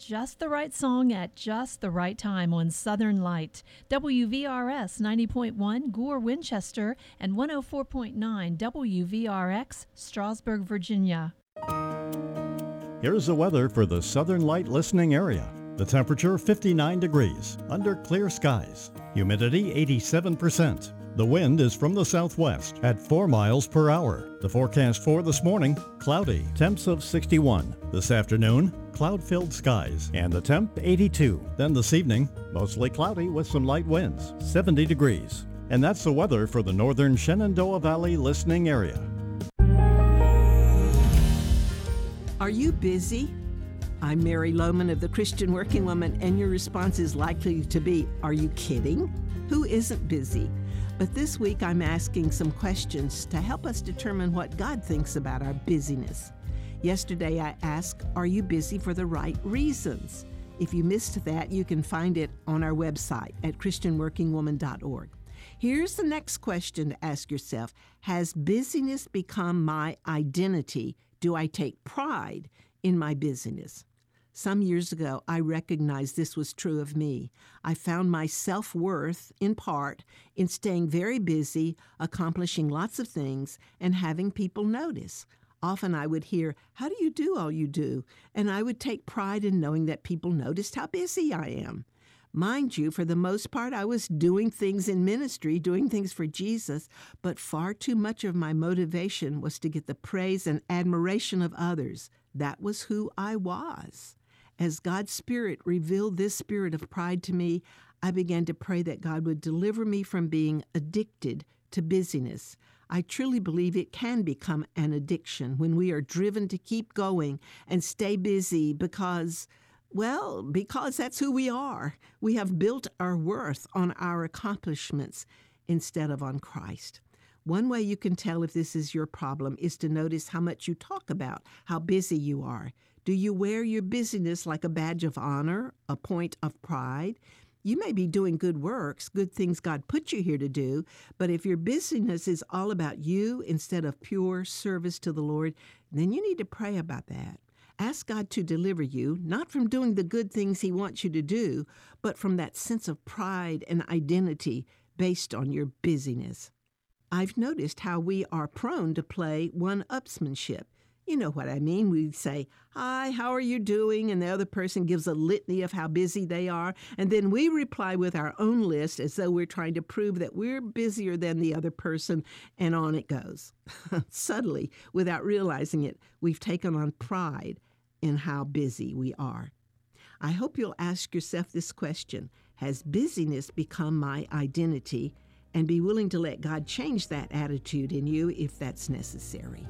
just the right song at just the right time on Southern Light. WVRS 90.1 Gore, Winchester, and 104.9 WVRX, Strasburg, Virginia. Here's the weather for the Southern Light listening area. The temperature 59 degrees, under clear skies. Humidity 87%. The wind is from the southwest at 4 miles per hour. The forecast for this morning, cloudy, temps of 61. This afternoon, cloud-filled skies, and the temp 82. Then this evening, mostly cloudy with some light winds, 70 degrees. And that's the weather for the northern Shenandoah Valley listening area. Are you busy? I'm Mary Lohman of the Christian Working Woman, and your response is likely to be, are you kidding? Who isn't busy? But this week I'm asking some questions to help us determine what God thinks about our busyness. Yesterday I asked, are you busy for the right reasons? If you missed that, you can find it on our website at christianworkingwoman.org. Here's the next question to ask yourself. Has busyness become my identity? Do I take pride in my busyness? Some years ago, I recognized this was true of me. I found my self-worth, in part, in staying very busy, accomplishing lots of things, and having people notice. Often I would hear, how do you do all you do? And I would take pride in knowing that people noticed how busy I am. Mind you, for the most part, I was doing things in ministry, doing things for Jesus, but far too much of my motivation was to get the praise and admiration of others. That was who I was. As God's Spirit revealed this spirit of pride to me, I began to pray that God would deliver me from being addicted to busyness. I truly believe it can become an addiction when we are driven to keep going and stay busy because that's who we are. We have built our worth on our accomplishments instead of on Christ. One way you can tell if this is your problem is to notice how much you talk about how busy you are. Do you wear your busyness like a badge of honor, a point of pride? You may be doing good works, good things God put you here to do, but if your busyness is all about you instead of pure service to the Lord, then you need to pray about that. Ask God to deliver you, not from doing the good things He wants you to do, but from that sense of pride and identity based on your busyness. I've noticed how we are prone to play one-upsmanship. You know what I mean. We say, hi, how are you doing? And the other person gives a litany of how busy they are. And then we reply with our own list as though we're trying to prove that we're busier than the other person, and on it goes. Subtly, without realizing it, we've taken on pride in how busy we are. I hope you'll ask yourself this question. Has busyness become my identity? And be willing to let God change that attitude in you if that's necessary.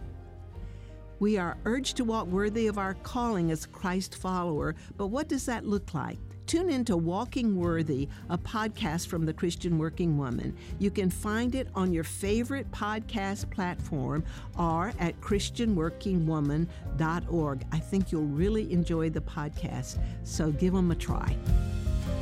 We are urged to walk worthy of our calling as a Christ follower, but what does that look like? Tune into Walking Worthy, a podcast from the Christian Working Woman. You can find it on your favorite podcast platform or at christianworkingwoman.org. I think you'll really enjoy the podcast, so give them a try.